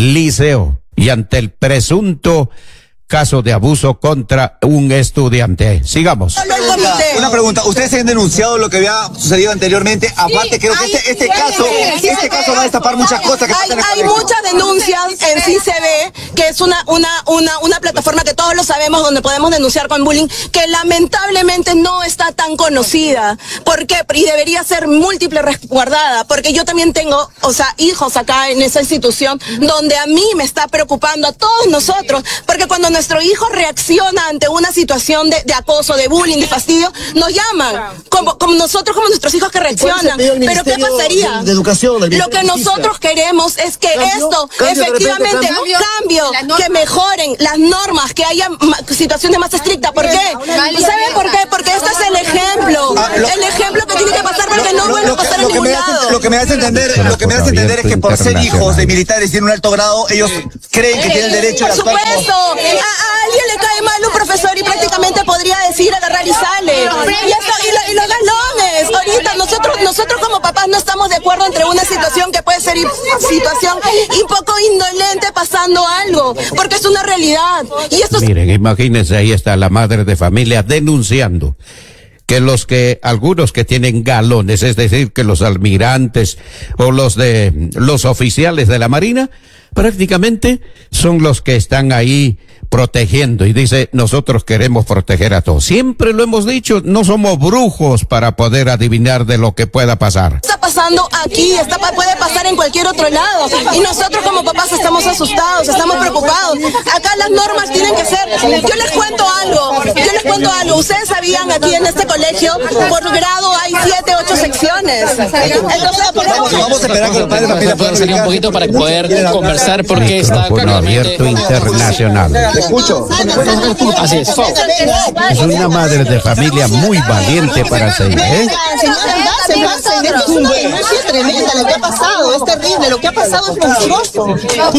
Liceo y ante el presunto caso de abuso contra un estudiante. Sigamos. Una pregunta, ¿ustedes han denunciado lo que había sucedido anteriormente? Aparte, creo que este, este caso, este caso va a destapar muchas cosas que hay, pasan en el hay colegio. muchas denuncias en C I C B, que es una, una, una, una plataforma que todos lo sabemos, donde podemos denunciar con bullying, que lamentablemente no está tan conocida. ¿Por qué? Y debería ser múltiple resguardada, porque yo también tengo, o sea, hijos acá en esa institución, donde a mí me está preocupando, a todos nosotros, porque cuando nuestro hijo reacciona ante una situación de, de acoso, de bullying, de fastidio, nos llaman, como, como nosotros, como nuestros hijos que reaccionan. Pero ¿qué pasaría? De, de educación, del Lo que nosotros queremos es que ¿Cambio? esto, ¿Cambio de repente, efectivamente, cambio? un cambio, que mejoren las normas que hay haya ma- situaciones más estrictas. ¿Por qué? ¿Saben por qué? Porque este es el ejemplo. El ejemplo que tiene que pasar para que no vuelva a pasar en Lo que ningún me hace, lado. lo que me hace entender, lo que me hace entender es que por ser hijos de militares y en un alto grado, ellos creen que tienen derecho a Por actuar como... supuesto, a, a alguien le cae mal un profesor y prácticamente podría decir agarrar y sale. Y, esto, y, lo- y los galones, ahorita nosotros, nosotros como papás no estamos de acuerdo entre una situación que puede ser i- situación un poco indolente pasando algo, porque es una realidad. Y esto es Miren, imagínense, ahí está la madre de familia denunciando que los que, algunos que tienen galones, es decir, que los almirantes o los de, los oficiales de la Marina, prácticamente son los que están ahí protegiendo, y dice, nosotros queremos proteger a todos. Siempre lo hemos dicho, no somos brujos para poder adivinar de lo que pueda pasar. está pasando aquí, está, puede pasar en cualquier otro lado. Y nosotros como papás estamos asustados, estamos preocupados. Acá las normas tienen que ser... Yo les cuento algo, yo les cuento algo. Ustedes sabían, aquí en este colegio, por grado hay siete, ocho secciones. Entonces, por favor, Vamos a esperar que los padres también Pueden salir un poquito para poder conversar porque está Micrófono abierto internacional. Te escucho. Así es. Es una madre de familia muy valiente para ser, ¿eh? Es tremenda lo que ha pasado, es terrible, lo que ha pasado es monstruoso.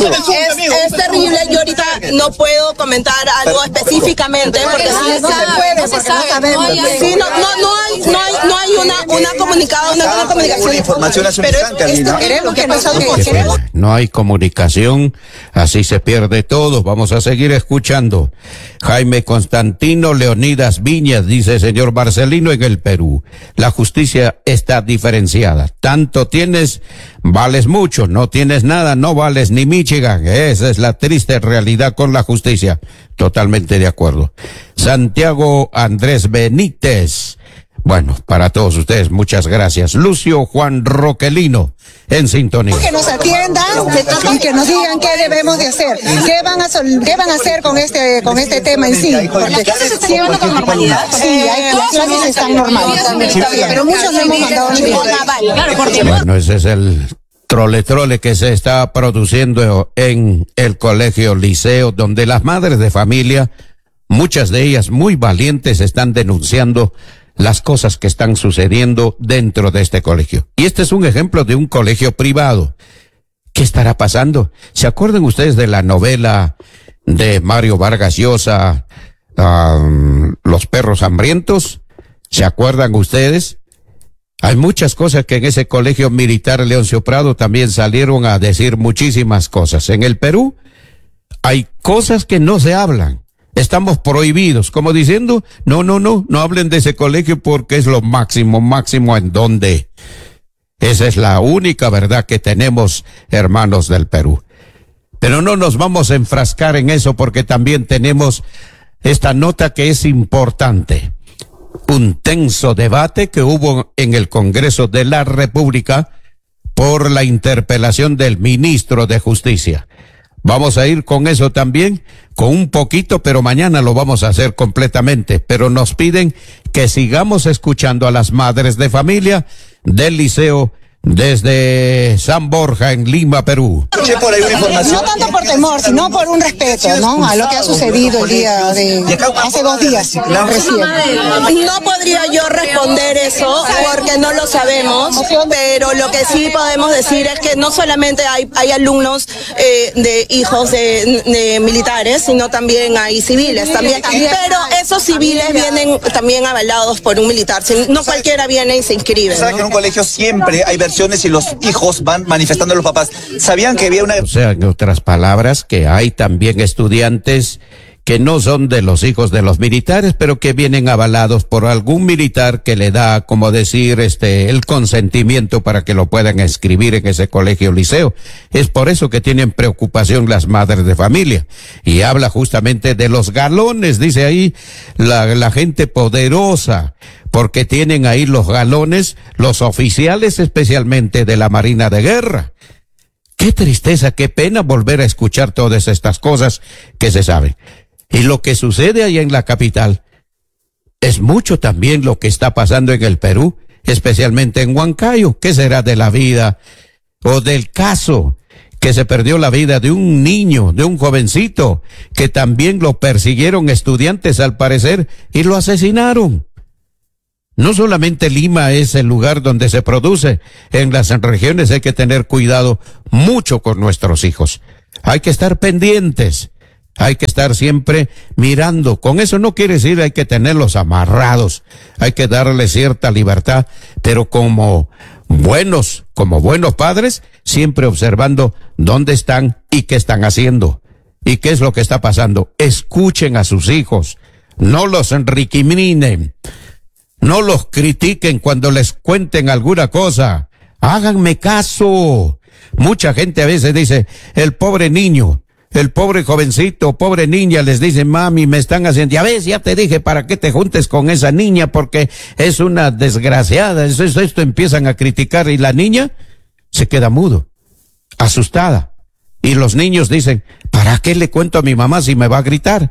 Es, es terrible, yo ahorita no puedo comentar algo específicamente porque sí no se puede, no se porque sabe, no sabemos. no hay- Sí, no, no, no hay, no hay, no hay una, una comunicado, una, una comunicación. Una información hace un Pero instante, Alina. esto es lo que ha pasado. Qué pena. No hay comunicación, así se pierde todo. Vamos a seguir escuchando. Jaime Constantino Leonidas Viñas dice, señor Marcelino, en el Perú la justicia está diferenciada. Tanto tienes, vales mucho, no tienes nada, no vales ni Michigan. Esa es la triste realidad con la justicia. Totalmente de acuerdo. Santiago Andrés Benítez. Bueno, para todos ustedes, muchas gracias. Lucio Juan Roquelino, en sintonía. Que nos atiendan y que nos digan qué debemos de hacer, qué van a sol- qué van a hacer con este con este tema en sí. Porque sí, van con normalidad. Sí, hay, las clases están normales, pero muchos no hemos mandado ningún. Bueno, ese es el trole trole que se está produciendo en el colegio Liceo, donde las madres de familia, muchas de ellas muy valientes, están denunciando las cosas que están sucediendo dentro de este colegio. Y este es un ejemplo de un colegio privado. ¿Qué estará pasando? ¿Se acuerdan ustedes de la novela de Mario Vargas Llosa, um, Los perros hambrientos? ¿Se acuerdan ustedes? Hay muchas cosas que en ese colegio militar Leoncio Prado también salieron a decir muchísimas cosas. En el Perú hay cosas que no se hablan. Estamos prohibidos, como diciendo, no, no, no, no hablen de ese colegio porque es lo máximo, máximo en donde. Esa es la única verdad que tenemos, hermanos del Perú. Pero no nos vamos a enfrascar en eso porque también tenemos esta nota que es importante. Un tenso debate que hubo en el Congreso de la República por la interpelación del ministro de Justicia. Vamos a ir con eso también, con un poquito, pero mañana lo vamos a hacer completamente. Pero nos piden que sigamos escuchando a las madres de familia del liceo desde San Borja, en Lima, Perú. Escuché por ahí una información. No tanto por temor, sino por un respeto, ¿no? A lo que ha sucedido el día de hace dos días recién. No podría yo responder eso porque no lo sabemos, pero lo que sí podemos decir es que no solamente hay, hay alumnos eh, de hijos de, de militares, sino también hay civiles también. Pero esos civiles vienen también avalados por un militar. No cualquiera viene y se inscribe. ¿Saben que en un colegio siempre hay versiones y los hijos van manifestando a los papás? ¿Sabían que había una... O sea, en otras palabras, que hay también estudiantes que no son de los hijos de los militares, pero que vienen avalados por algún militar que le da, como decir, este, el consentimiento para que lo puedan inscribir en ese colegio liceo. Es por eso que tienen preocupación las madres de familia. Y habla justamente de los galones, dice ahí, la, la gente poderosa, porque tienen ahí los galones, los oficiales especialmente de la Marina de Guerra. Qué tristeza, qué pena volver a escuchar todas estas cosas que se saben. Y lo que sucede allá en la capital es mucho también lo que está pasando en el Perú, especialmente en Huancayo. ¿Qué será de la vida o del caso que se perdió la vida de un niño, de un jovencito, que también lo persiguieron estudiantes al parecer y lo asesinaron. No solamente Lima es el lugar donde se produce, en las regiones hay que tener cuidado mucho con nuestros hijos. Hay que estar pendientes, hay que estar siempre mirando. Con eso no quiere decir hay que tenerlos amarrados, hay que darles cierta libertad, pero como buenos, como buenos padres, siempre observando dónde están y qué están haciendo y qué es lo que está pasando. Escuchen a sus hijos, no los recriminen. No los critiquen cuando les cuenten alguna cosa. Háganme caso. Mucha gente a veces dice, el pobre niño, el pobre jovencito, pobre niña, les dice, mami, me están haciendo, ya ves, ya te dije para qué te juntes con esa niña porque es una desgraciada, eso, eso, esto empiezan a criticar y la niña se queda mudo, asustada. Y los niños dicen, ¿para qué le cuento a mi mamá si me va a gritar?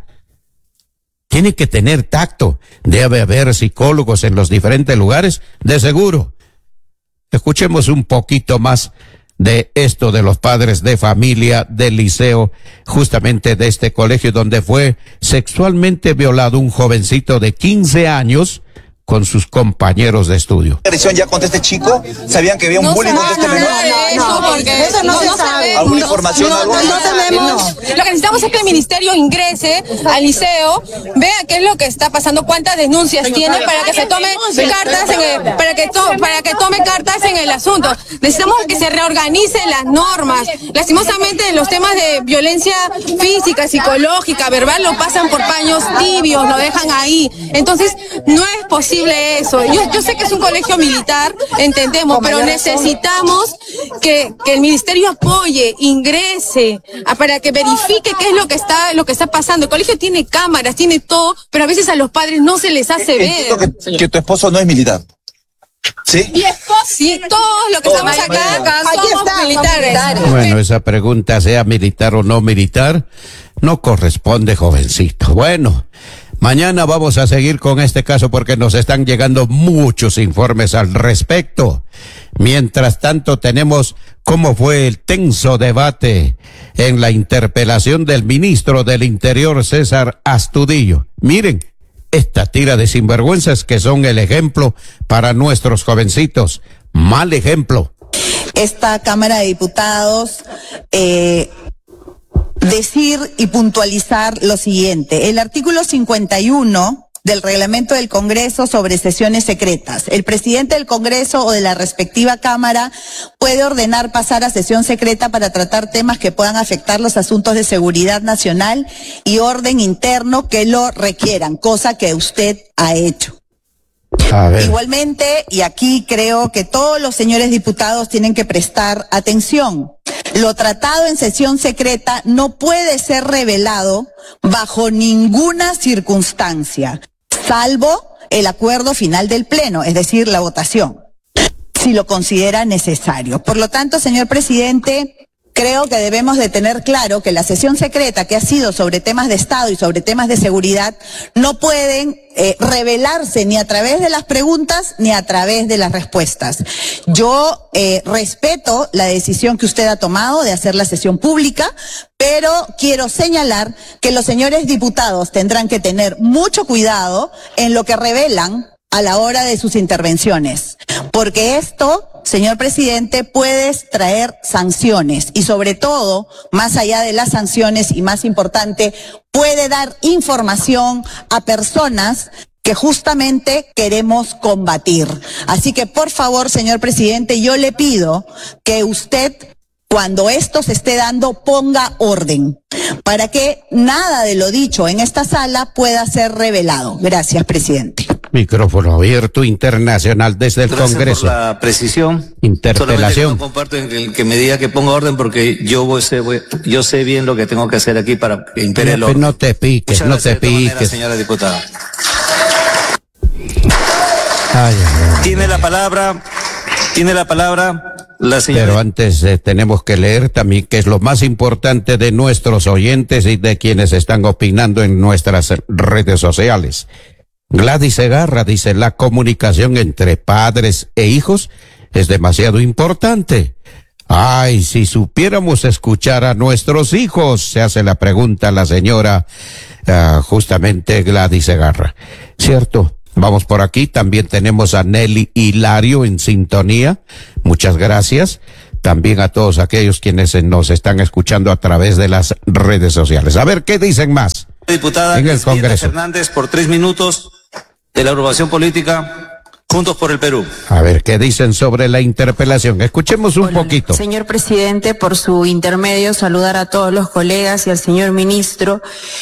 Tiene que tener tacto. Debe haber psicólogos en los diferentes lugares, de seguro. Escuchemos un poquito más de esto de los padres de familia del liceo, justamente de este colegio donde fue sexualmente violado un jovencito de quince años con sus compañeros de estudio. ¿Agresión ya contra este chico? ¿Sabían que había un No bullying contra este no, menor? no, no, no, porque eso no, no se sabe. ¿Alguna información? No, algo? no, no tenemos. Lo que necesitamos es que el ministerio ingrese al liceo, vea qué es lo que está pasando, cuántas denuncias tiene para que se tome cartas en el, para que to, para que tome cartas en el asunto. Necesitamos que se reorganicen las normas. Lastimosamente los temas de violencia física, psicológica, verbal lo pasan por paños tibios, lo dejan ahí. Entonces, no es posible eso. Yo, yo sé que es un colegio militar, entendemos, pero necesitamos que, que el ministerio apoye, ingrese, a, para que verifique qué es lo que está, lo que está pasando. El colegio tiene cámaras, tiene todo, pero a veces a los padres no se les hace ver. Entiendo que, que tu esposo no es militar. ¿Sí? Y esposo, sí, todos los que estamos acá, acá somos militares. Bueno, esa pregunta, sea militar o no militar, no corresponde, jovencito. Bueno, mañana vamos a seguir con este caso porque nos están llegando muchos informes al respecto. Mientras tanto, tenemos cómo fue el tenso debate en la interpelación del ministro del Interior, César Astudillo. Miren, esta tira de sinvergüenzas que son el ejemplo para nuestros jovencitos. Mal ejemplo. Esta Cámara de Diputados, eh, decir y puntualizar lo siguiente. El artículo cincuenta y uno del reglamento del Congreso sobre sesiones secretas. El presidente del Congreso o de la respectiva Cámara puede ordenar pasar a sesión secreta para tratar temas que puedan afectar los asuntos de seguridad nacional y orden interno que lo requieran, cosa que usted ha hecho. A ver. Igualmente, y aquí creo que todos los señores diputados tienen que prestar atención. Lo tratado en sesión secreta no puede ser revelado bajo ninguna circunstancia, salvo el acuerdo final del Pleno, es decir, la votación, si lo considera necesario. Por lo tanto, señor presidente, creo que debemos de tener claro que la sesión secreta que ha sido sobre temas de Estado y sobre temas de seguridad no pueden eh, revelarse ni a través de las preguntas ni a través de las respuestas. Yo eh, respeto la decisión que usted ha tomado de hacer la sesión pública, pero quiero señalar que los señores diputados tendrán que tener mucho cuidado en lo que revelan a la hora de sus intervenciones, porque esto, señor presidente, puede traer sanciones y sobre todo, más allá de las sanciones y más importante, puede dar información a personas que justamente queremos combatir. Así que, por favor, señor presidente, yo le pido que usted, cuando esto se esté dando, ponga orden para que nada de lo dicho en esta sala pueda ser revelado. Gracias, presidente. Micrófono abierto internacional desde el Gracias Congreso. por la precisión. Interpelación. No comparto el que me diga que ponga orden porque yo voy, sé, voy, yo sé bien lo que tengo que hacer aquí para que impere el orden. No te piques, Muchas no te gracias de todas maneras, piques. señora diputada. Ay, ay, ay. Tiene la palabra, tiene la palabra la señora. Pero antes eh, tenemos que leer también que es lo más importante de nuestros oyentes y de quienes están opinando en nuestras redes sociales. Gladys Segarra dice, la comunicación entre padres e hijos es demasiado importante. Ay, si supiéramos escuchar a nuestros hijos, se hace la pregunta la señora uh, justamente Gladys Segarra. ¿Cierto? Vamos por aquí, también tenemos a Nelly Hilario en sintonía. Muchas gracias. También a todos aquellos quienes nos están escuchando a través de las redes sociales. A ver, ¿qué dicen más? Diputada en el Congreso. Fernández, por tres minutos de la agrupación política Juntos por el Perú. A ver, ¿qué dicen sobre la interpelación? Escuchemos un Hola, poquito. Señor presidente, por su intermedio, saludar a todos los colegas y al señor ministro.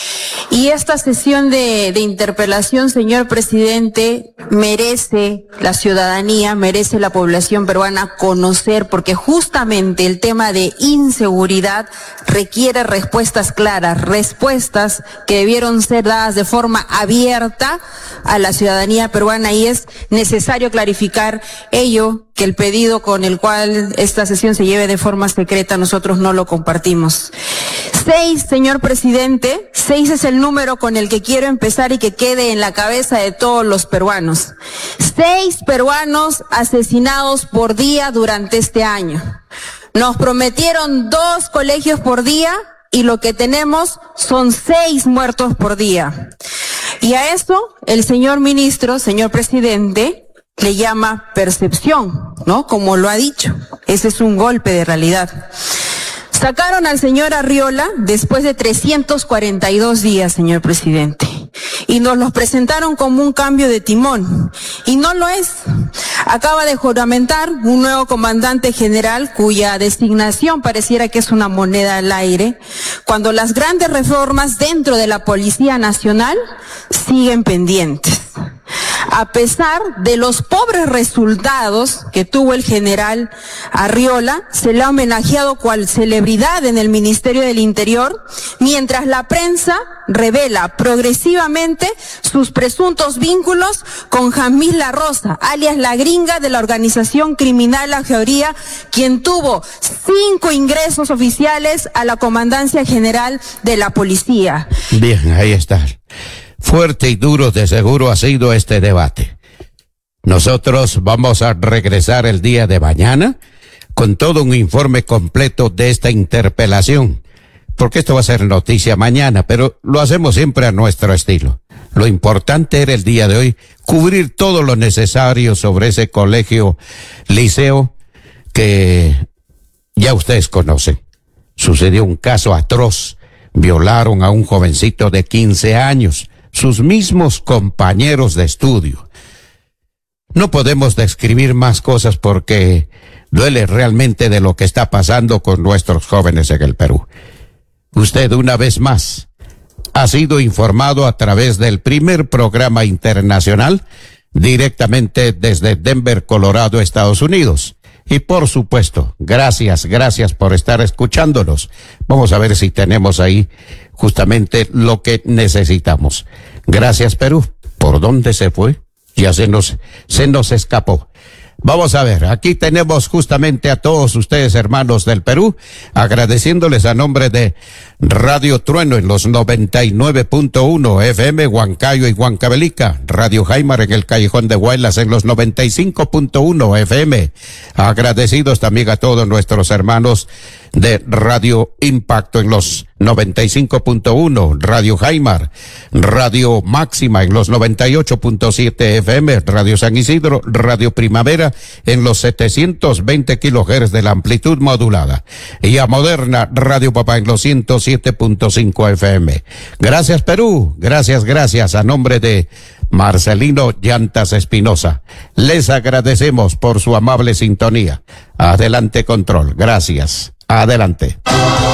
Y esta sesión de, de interpelación, señor presidente, merece la ciudadanía, merece la población peruana conocer, porque justamente el tema de inseguridad requiere respuestas claras, respuestas que debieron ser dadas de forma abierta a la ciudadanía peruana, y es necesario clarificar ello, que el pedido con el cual esta sesión se lleve de forma secreta nosotros no lo compartimos. Seis, señor presidente, seis es el número con el que quiero empezar y que quede en la cabeza de todos los peruanos. Seis peruanos asesinados por día durante este año. Nos prometieron dos colegios por día y lo que tenemos son seis muertos por día. Y a eso el señor ministro, señor presidente, le llama percepción, ¿no? Como lo ha dicho. Ese es un golpe de realidad. Sacaron al señor Arriola después de trescientos cuarenta y dos días, señor presidente. Y nos los presentaron como un cambio de timón. Y no lo es. Acaba de juramentar un nuevo comandante general cuya designación pareciera que es una moneda al aire, cuando las grandes reformas dentro de la Policía Nacional siguen pendientes. A pesar de los pobres resultados que tuvo el general Arriola, se le ha homenajeado cual celebridad en el Ministerio del Interior, mientras la prensa revela progresivamente sus presuntos vínculos con Jamil La Rosa, alias la gringa de la organización criminal La Jauría, quien tuvo cinco ingresos oficiales a la Comandancia General de la Policía. Bien, ahí está. Fuerte y duro de seguro ha sido este debate. Nosotros vamos a regresar el día de mañana con todo un informe completo de esta interpelación, porque esto va a ser noticia mañana, pero lo hacemos siempre a nuestro estilo. Lo importante era el día de hoy cubrir todo lo necesario sobre ese colegio liceo que ya ustedes conocen. Sucedió un caso atroz. Violaron a un jovencito de quince años, sus mismos compañeros de estudio. No podemos describir más cosas porque duele realmente de lo que está pasando con nuestros jóvenes en el Perú. Usted, una vez más, ha sido informado a través del primer programa internacional directamente desde Denver, Colorado, Estados Unidos. Y por supuesto, gracias, gracias por estar escuchándonos. Vamos a ver si tenemos ahí justamente lo que necesitamos. Gracias, Perú. ¿Por dónde se fue? Ya se nos, se nos escapó. Vamos a ver, aquí tenemos justamente a todos ustedes, hermanos del Perú, agradeciéndoles a nombre de Radio Trueno en los noventa y nueve punto uno F M, Huancayo y Huancavelica, Radio Jaimar en el Callejón de Huaylas en los noventa y cinco punto uno F M. Agradecidos también a todos nuestros hermanos de Radio Impacto en los noventa y cinco punto uno, Radio Jaimar, Radio Máxima en los noventa y ocho punto siete F M, Radio San Isidro, Radio Primavera en los setecientos veinte kilohertz de la amplitud modulada, y a Moderna Radio Papá en los ciento siete punto cinco F M. Gracias, Perú, gracias, gracias, a nombre de Marcelino Llantas Espinosa. Les agradecemos por su amable sintonía. Adelante, control. Gracias. Adelante.